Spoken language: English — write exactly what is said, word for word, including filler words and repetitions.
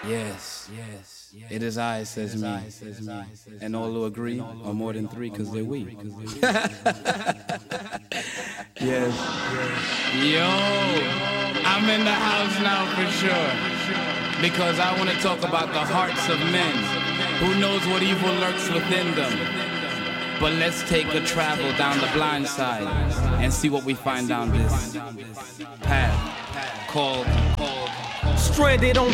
Yes, yes, it is I, says me. And all who agree are more than three because they're we. Yes. Yo, I'm in the house now for sure. Because I want to talk about the hearts of men. Who knows what evil lurks within them? But let's take a travel down the blind side and see what we find down this path called, called Stranded on